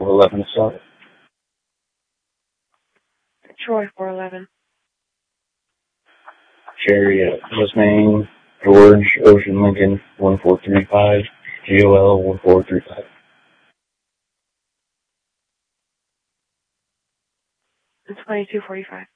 411 to start. Troy 411. Cherry at West Main, George, Ocean, Lincoln, 1435, GOL 1435. And 2245.